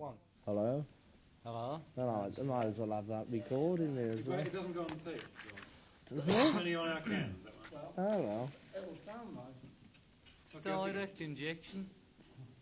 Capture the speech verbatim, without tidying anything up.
on. Hello? Hello? Then I, I might as well have that recording there as well. It doesn't go on tape. Doesn't It's it? only on our cam. Oh well. It'll sound nice. Direct injection.